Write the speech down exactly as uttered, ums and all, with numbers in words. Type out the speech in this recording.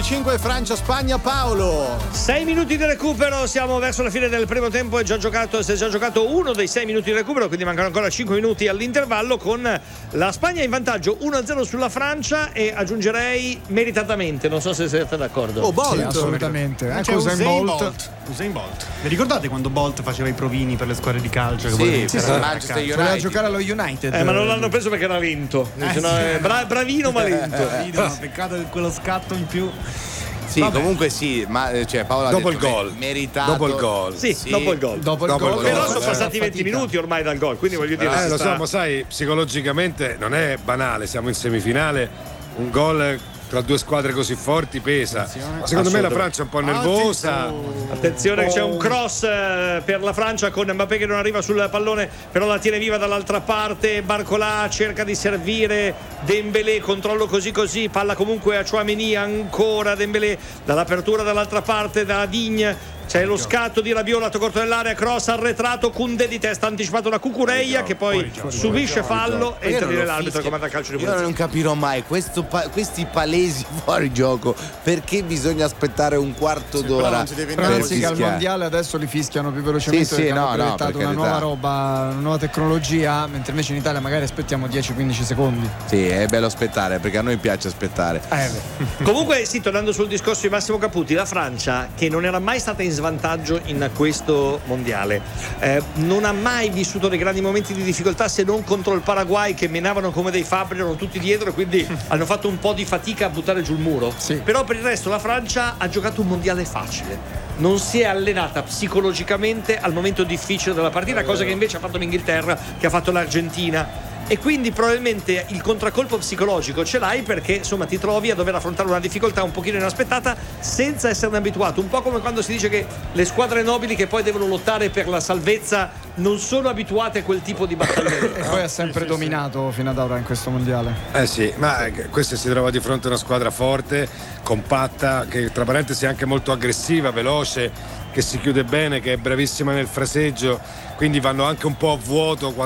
e cinque, Francia-Spagna. Paolo. Sei minuti di recupero, siamo verso la fine del primo tempo, è già giocato, si è già giocato uno dei sei minuti di recupero, quindi mancano ancora cinque minuti all'intervallo, con la Spagna in vantaggio uno a zero sulla Francia e aggiungerei meritatamente, non so se siete d'accordo. Oh, Bolt. Sì, assolutamente. C'è Ecco Usain Usain Bolt. Bolt. Usain Bolt. Vi ricordate quando Bolt faceva i provini per le squadre di calcio? Che Sì, voleva per iniziare a Manchester calcio? Voleva United. giocare allo United. Eh, ma non l'hanno preso perché era lento. Eh, No, sì. è bra- bravino ma lento. No, peccato che quello scatto in più. Sì, Vabbè. comunque sì, ma cioè Paolo ha Dopo detto il gol. me- meritato. Dopo il gol. Sì, dopo il gol. Dopo il Dopo il gol. gol. Però Eh, sono eh, passati venti fatica. minuti ormai dal gol, quindi voglio dire. Eh, si lo sta- so, ma sai, psicologicamente non è banale, siamo in semifinale, un gol tra due squadre così forti pesa. Ma secondo me la Francia è un po' nervosa. Attenzione, c'è un cross eh, per la Francia con Mbappé che non arriva sul pallone, però la tiene viva dall'altra parte. Barcola cerca di servire Dembélé, controllo così così, palla comunque a Chouameni, ancora Dembélé dall'apertura dall'altra parte da Digne. C'è lo scatto di Rabiot, lato corto dell'area, cross arretrato, Koundé di testa, anticipato da Cucureia che poi subisce fallo e Io non interviene lo l'arbitro fischio. che comanda il calcio di Io punizione. non capirò mai questo pa- questi palesi fuori gioco, perché bisogna aspettare un quarto d'ora però non ci devi per andare Pensi che al fischiare. mondiale adesso li fischiano più velocemente, Sì, sì, perché hanno no, no, proiettato per una carità. nuova roba, una nuova tecnologia, mentre invece in Italia magari aspettiamo dieci quindici secondi. Sì, è bello aspettare, perché a noi piace aspettare. Comunque sì, tornando sul discorso di Massimo Caputi, la Francia, che non era mai stata in svantaggio in questo mondiale, eh, non ha mai vissuto dei grandi momenti di difficoltà, se non contro il Paraguay, che menavano come dei fabbri, erano tutti dietro e quindi hanno fatto un po' di fatica a buttare giù il muro. Sì. Però per il resto la Francia ha giocato un mondiale facile, non si è allenata psicologicamente al momento difficile della partita, cosa che invece ha fatto l'Inghilterra, che ha fatto l'Argentina. E quindi probabilmente il contraccolpo psicologico ce l'hai, perché insomma ti trovi a dover affrontare una difficoltà un pochino inaspettata senza esserne abituato, un po' come quando si dice che le squadre nobili che poi devono lottare per la salvezza non sono abituate a quel tipo di battaglie. E poi ha sempre dominato fino ad ora in questo mondiale. Eh sì, ma eh, questo si trova di fronte a una squadra forte, compatta, che tra parentesi è anche molto aggressiva, veloce, che si chiude bene, che è bravissima nel fraseggio, quindi vanno anche un po' a vuoto